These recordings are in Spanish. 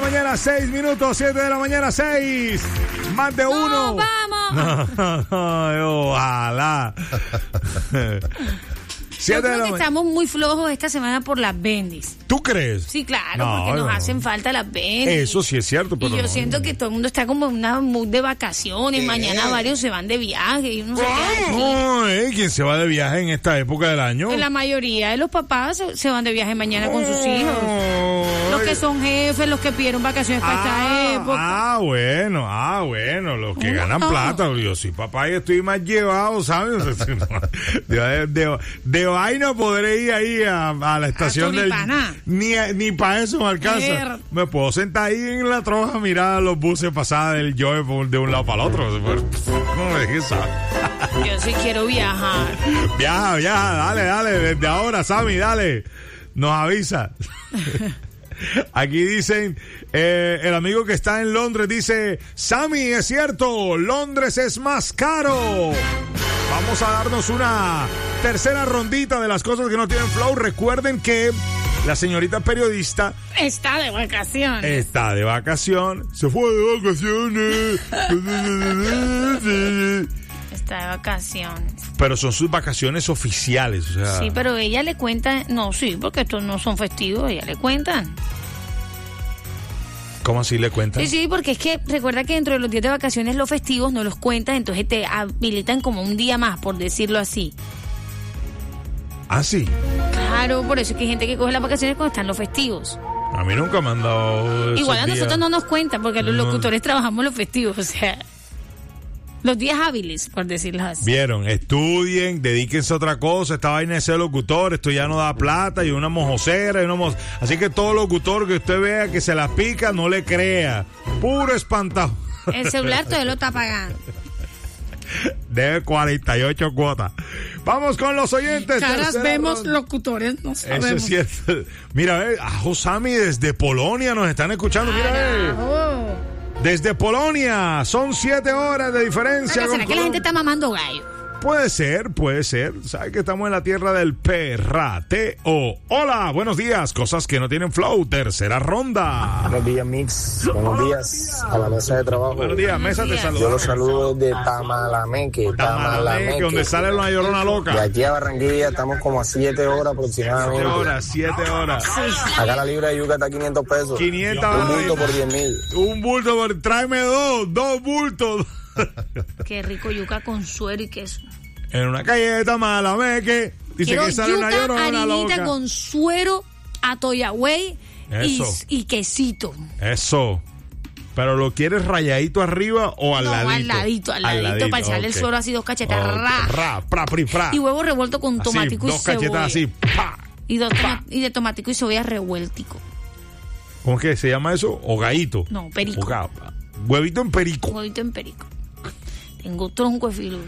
mañana, 6 minutos, 7 de la mañana, 6. Más de uno. ¡Vamos! No, ojalá. Yo creo que estamos muy flojos esta semana por las bendis. ¿Tú crees? Sí, claro, porque nos hacen falta las bendis. Eso sí es cierto, pero y yo siento que todo el mundo está como en una mood de vacaciones. Mañana varios se van de viaje y uno se queda aquí. ¿Quién se va de viaje en esta época del año? La mayoría de los papás se van de viaje mañana con sus hijos. Los que son jefes, los que pidieron vacaciones para esta época. Bueno, los que ganan plata. Yo soy papá y estoy más llevado, ¿sabes? De vaina podré ir ahí a la estación del... Ni para eso me alcanza. Me puedo sentar ahí en la troja a mirar los buses pasar del Joe de un lado para el otro. ¿Cómo me dijiste? Yo sí quiero viajar. Viaja, dale, desde ahora, Sammy, dale. Nos avisa. Aquí dicen, el amigo que está en Londres dice, Sammy, es cierto, Londres es más caro. Vamos a darnos una tercera rondita de las cosas que no tienen flow. Recuerden que la señorita periodista está de vacaciones. Se fue de vacaciones. Está de vacaciones. Pero son sus vacaciones oficiales, o sea. Sí, pero ella le cuenta, no, sí, porque estos no son festivos, ella le cuentan. ¿Cómo así le cuentan? Sí, porque es que recuerda que dentro de los días de vacaciones los festivos no los cuentan, entonces te habilitan como un día más, por decirlo así. ¿Ah, sí? Claro, por eso es que hay gente que coge las vacaciones cuando están los festivos. A mí nunca me han dado igual a nosotros no nos cuentan, porque los locutores trabajamos los festivos, o sea... Los días hábiles, por decirlo así. Vieron, estudien, dedíquense a otra cosa. Esta vaina de ser locutor, esto ya no da plata y una mojosera. Así que todo locutor que usted vea que se la pica, no le crea. Puro espantado. El celular todavía lo está pagando. Debe 48 cuotas. Vamos con los oyentes. Caras vemos, locutores no sabemos. Eso es cierto. Mira, Josami desde Polonia nos están escuchando. Mira, desde Polonia, son 7 horas de diferencia. ¿Será que la gente está mamando gallo? Puede ser. Sabes que estamos en la tierra del perrateo. Hola, buenos días. Cosas que no tienen flow. Tercera ronda. Buenos días, Mix. Buenos días a la mesa de trabajo. Buenos días, mesa te saluda. Yo los saludo desde Tamalameque, donde sale la llorona loca. De aquí a Barranquilla estamos como a 7 horas aproximadamente. 7 horas. Acá la libra de yuca está a 500 pesos. 500. Un bulto por 10,000. Un bulto por... Tráeme dos bultos. Qué rico yuca con suero y queso. En una calle de Tamalameque. Dice quiero que sale yuca, una llorona harinita loca. con suero, atoyagüey y quesito. Eso. ¿Pero lo quieres rayadito arriba o al ladito? Al ladito, para echarle el suero así, 2 cachetas. Fra. Y huevo revuelto con tomatico y 2 cebolla. 2 cachetas así. Pa. Y de tomatico y cebolla revuéltico. ¿Cómo es que se llama eso? Hogadito. No, perico. Huevito en perico. Tengo tronco de filo.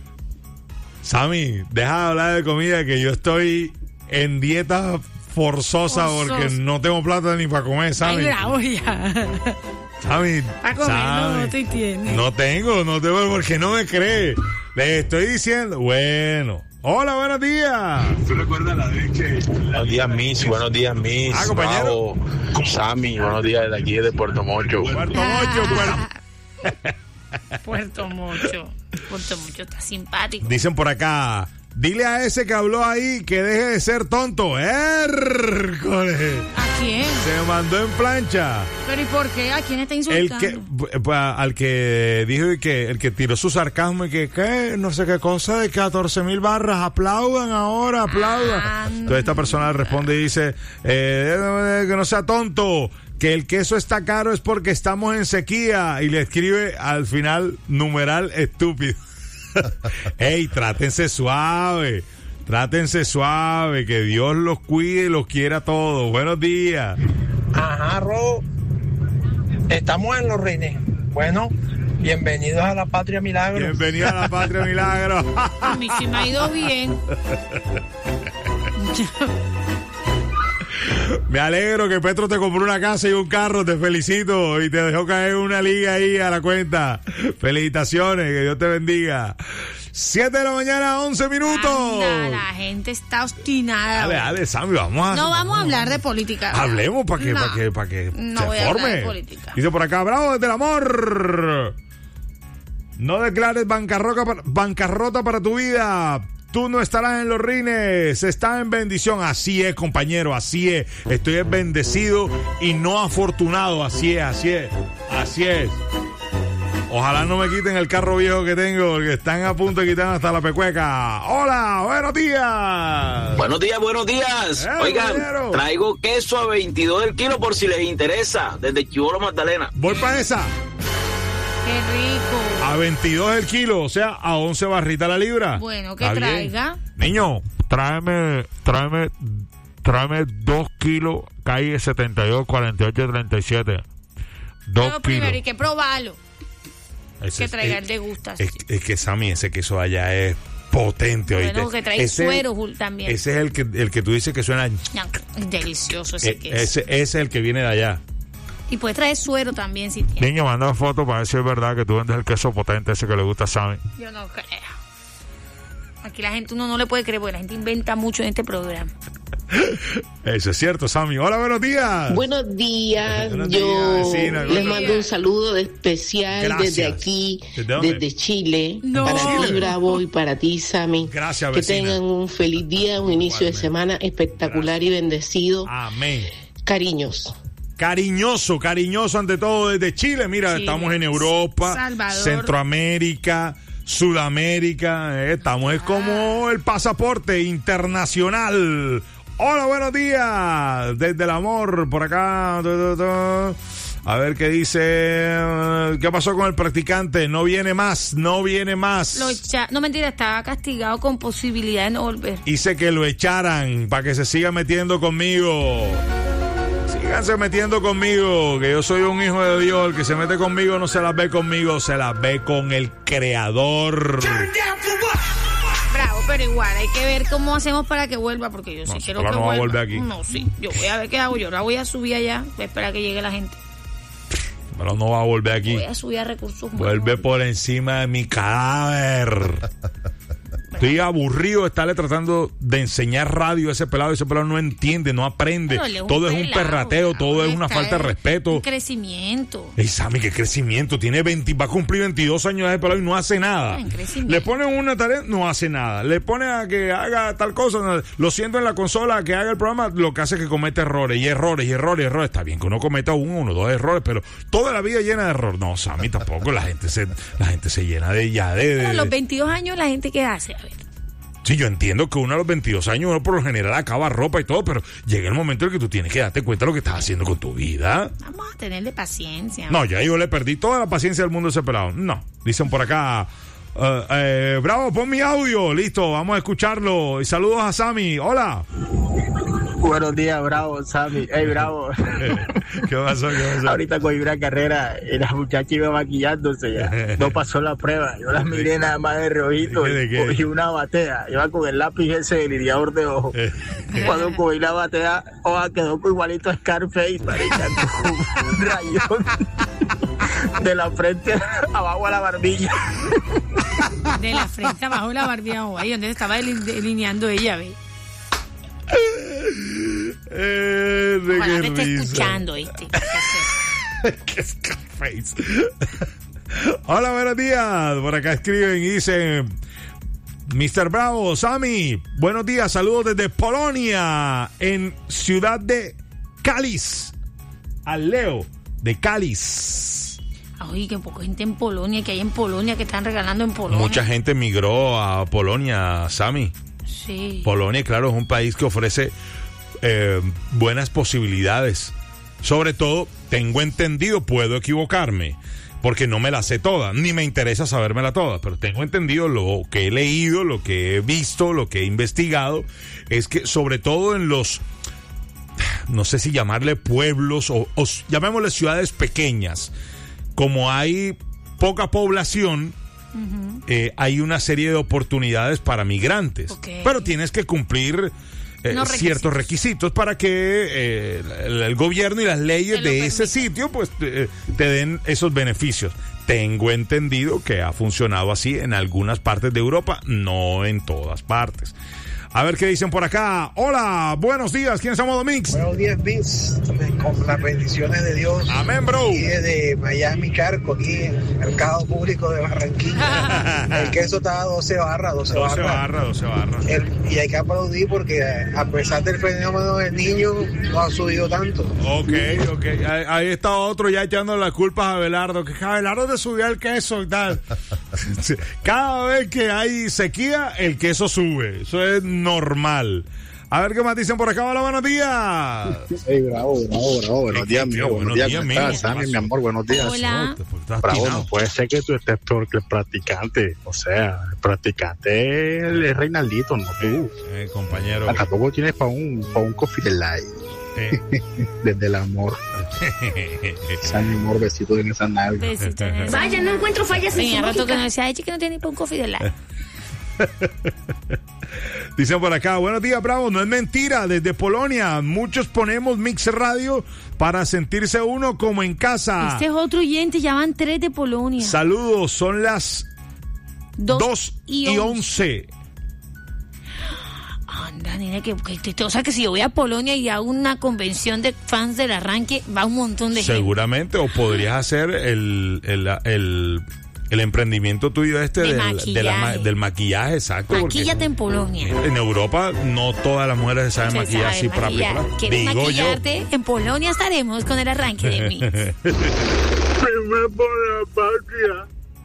Sammy, deja de hablar de comida, que yo estoy en dieta forzosa porque no tengo plata ni para comer, Sammy. Ay, bravo ya. Sammy, para comer no te tienes. No tengo porque no me cree. Le estoy diciendo, bueno. Hola, buenos días. ¿Tú recuerdas la vez que... Buenos días, Miss. Compañero. Sammy, buenos días desde aquí, de Puerto Mocho. Puerto Mocho está simpático. Dicen por acá, dile a ese que habló ahí que deje de ser tonto. ¡Hércoles! ¿A quién? Se mandó en plancha. ¿Pero y por qué? ¿A quién está insultando? Al que dijo el que tiró su sarcasmo y que no sé qué cosa de 14,000 barras, aplaudan. Entonces esta persona le responde y dice, que no sea tonto, que el queso está caro es porque estamos en sequía, y le escribe al final numeral estúpido. Ey, trátense suave, que Dios los cuide y los quiera a todos. Buenos días. Ajá, Ro, estamos en Los Reines. Bueno, bienvenidos a la Patria Milagro. A mí sí me ha ido bien. Me alegro que Petro te compró una casa y un carro, te felicito, y te dejó caer una liga ahí a la cuenta. Felicitaciones, que Dios te bendiga. 7 de la mañana, 11 minutos. Anda, la gente está obstinada. Dale, Sammy, vamos a hablar de política. Hablemos para que No se voy a forme. hablar de política. Dice por acá, bravo desde el amor. No declares bancarrota para tu vida. Tú no estarás en los rines, estás en bendición. Así es, compañero, así es. Estoy bendecido y no afortunado. Así es. Ojalá no me quiten el carro viejo que tengo, porque están a punto de quitar hasta la pecueca. Hola, buenos días. Buenos días. Oigan, compañero. traigo queso a 22 el kilo por si les interesa, desde Chibolo, Magdalena. Voy para esa. Qué rico. A 22 el kilo, o sea, a 11 barritas la libra. Bueno, que Está traiga. bien. Niño, tráeme 2 kilos, calle 72, 48, 37. 2 Pero primero kilos. hay que probarlo. Ese Que traiga el degustación. Es que Sammy, ese queso allá es potente, ¿oíste? Bueno, que trae Ese- suero también. Ese es el que tú dices que suena. Delicioso ese queso. Ese es el que viene de allá. Y puede traer suero también si tiene. Niño, manda foto para ver si es verdad que tú vendes el queso potente ese que le gusta a Sammy. Yo no creo. Aquí la gente, uno no le puede creer porque la gente inventa mucho en este programa. Eso es cierto, Sammy. Hola, buenos días. Buenos días, Buenos yo días, vecina. les mando un saludo especial Gracias. desde aquí, ¿Desde dónde? desde Chile, No. para Chile. ti Bravo y para ti Sammy. Gracias, que vecina. tengan un feliz día, un inicio de semana espectacular y bendecido. Amén. Cariños. Cariñoso ante todo desde Chile. Mira, Chile, estamos en Europa, Salvador. Centroamérica, Sudamérica. Estamos es como el pasaporte internacional. Hola, buenos días. Desde el amor, por acá. A ver qué dice. ¿Qué pasó con el practicante? No viene más. No, mentira, estaba castigado con posibilidad de no volver. Hice que lo echaran para que se siga metiendo conmigo. Síganse metiendo conmigo, que yo soy un hijo de Dios. El que se mete conmigo no se las ve conmigo, se las ve con el Creador. Bravo, pero igual hay que ver cómo hacemos para que vuelva, porque yo sí quiero que no va a vuelva. volver aquí. No, sí, yo voy a ver qué hago. Yo la voy a subir allá, voy a esperar a que llegue la gente. Pero no va a volver aquí. Voy a subir a recursos humanos. Vuelve por encima de mi cadáver. Estoy aburrido de estarle tratando de enseñar radio a ese pelado. Ese pelado no entiende, no aprende. Pero él es Todo es un pelado, perrateo, todo es una está falta de en respeto. crecimiento. Ey, Sammy, qué crecimiento. Tiene 20, va a cumplir 22 años ese pelado y no hace nada. En crecimiento. Le ponen una tarea, no hace nada. Le ponen a que haga tal cosa, no. Lo siento en la consola, que haga el programa, lo que hace es que comete errores. Está bien que uno cometa uno, dos errores, pero toda la vida llena de errores. No, Sammy, tampoco. La gente se llena de ya Pero a los 22 años, ¿la gente qué hace? A ver. Sí, yo entiendo que uno a los 22 años, uno por lo general acaba ropa y todo, pero llega el momento en que tú tienes que darte cuenta de lo que estás haciendo con tu vida. Vamos a tenerle paciencia. No, ya yo le perdí toda la paciencia del mundo a ese pelado. No, dicen por acá, bravo, pon mi audio, listo, vamos a escucharlo. Y saludos a Sammy, hola. Buenos días, Bravo, Sammy. Hey, Bravo. ¿Qué pasó? Ahorita cogí una carrera y la muchacha iba maquillándose ya. No pasó la prueba. Yo las miré nada más de reojito ¿De qué? y cogí una batea. Iba con el lápiz ese del limpiador de ojos. Cuando cogí la batea, quedó igualito a Scarface, marica, con un rayón de la frente abajo a la barbilla. De la frente abajo de la barbilla, ahí donde se estaba delineando ella, ¿ve? Ojalá te esté escuchando, ¿viste? Qué Scarface. Hola, buenos días. Por acá escriben y dicen: Mr. Bravo, Sammy, buenos días, saludos desde Polonia, en ciudad de Cáliz. Al Leo de Cáliz. Ay, que poco gente en Polonia, que hay en Polonia, que están regalando en Polonia. Mucha gente migró a Polonia, Sammy. Sí. Polonia, claro, es un país que ofrece buenas posibilidades. Sobre todo, tengo entendido, puedo equivocarme, porque no me la sé toda, ni me interesa sabérmela toda, pero tengo entendido, lo que he leído, lo que he visto, lo que he investigado, es que sobre todo en los, no sé si llamarle pueblos o llamémosle ciudades pequeñas, como hay poca población, hay una serie de oportunidades para migrantes, pero tienes que cumplir ciertos requisitos para que el gobierno y las leyes de ese sitio pues te den esos beneficios. Tengo entendido que ha funcionado así en algunas partes de Europa, no en todas partes. A ver qué dicen por acá. Hola, buenos días. ¿Quién es a Modo Mix? Buenos días, Vince. Con las bendiciones de Dios. Amén, bro. Aquí de Miami, Carco, aquí en el Mercado Público de Barranquilla. El queso está a 12 barras. Y hay que aplaudir porque a pesar del fenómeno del niño, no ha subido tanto. Ok. Ahí está otro ya echando las culpas a Abelardo. Que Abelardo te subió el queso y tal. Cada vez que hay sequía, el queso sube. Eso es normal. A ver qué más dicen por acá. Hola, buenos días. Hey, bravo. Buenos días, mío. Buenos días, ¿cómo estás, Sammy, mi amor? Buenos días. Hola. Bravo, no puede ser que tú estés peor que el practicante. O sea, el practicante es Reinaldito, no tú. Compañero. Tampoco tienes para un coffee de light. Desde el amor. Sammy, amor, besitos en esa nalga. Vaya, no encuentro fallas en su rato que no decía, que no tiene ni para un coffee de la. Dicen por acá, buenos días, Bravo, no es mentira, desde Polonia muchos ponemos Mix Radio para sentirse uno como en casa. Este es otro oyente, ya van 3 de Polonia. Saludos, son las 2:11. Anda, nena, o sea que si yo voy a Polonia y hago una convención de fans del arranque, va un montón de seguramente, o podrías hacer el emprendimiento tuyo del maquillaje, exacto. Maquíllate en Polonia. En Europa no todas las mujeres saben maquillar así para películas. ¿Quieres maquillarte? En Polonia estaremos con el arranque de Mix. Primer por la patria.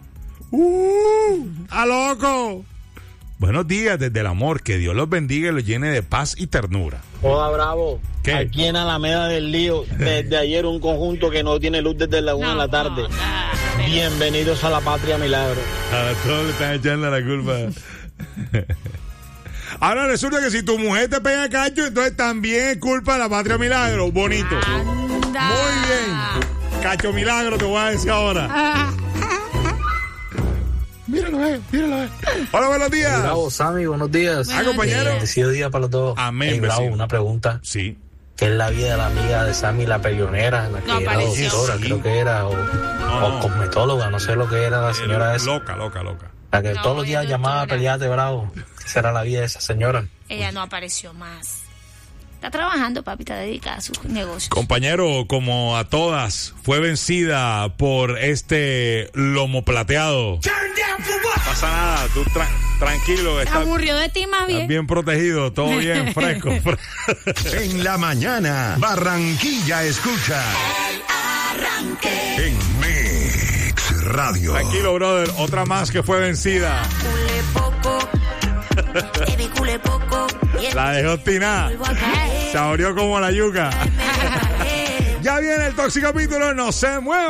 ¡A loco! Buenos días desde el amor, que Dios los bendiga y los llene de paz y ternura. Hola, Bravo. ¿Qué? Aquí en Alameda del Lío, desde ayer un conjunto que no tiene luz desde la 1 de la tarde. Bienvenidos a la Patria Milagro. A todos le están echando la culpa. Ahora resulta que si tu mujer te pega cacho, entonces también es culpa de la Patria Milagro. Bonito. Anda. Muy bien. Cacho Milagro te voy a decir ahora. Míralo. Hola, buenos días. Bravo, Sammy, buenos días. Compañero. Bendecido día para los dos. Amén. Bravo, una pregunta. Sí. ¿Qué es la vida de la amiga de Sammy, la peleonera, la que era doctora, creo que era, o cosmetóloga, no sé lo que era la señora esa? Loca. La que todos los días llamaba a pelearte, Bravo. ¿Qué será la vida de esa señora? Ella no apareció más. Está trabajando, papi, está dedicada a sus negocios. Compañero, como a todas, fue vencida por este lomo plateado. No pasa nada, tú tranquilo. Se aburrió de ti más bien. Estás bien protegido, todo bien, fresco. En la mañana, Barranquilla escucha El Arranque en Mix Radio. Tranquilo, brother, otra más que fue vencida. La dejó tinar. Se abrió como la yuca. Ya viene el Toxicapítulo, no se mueva.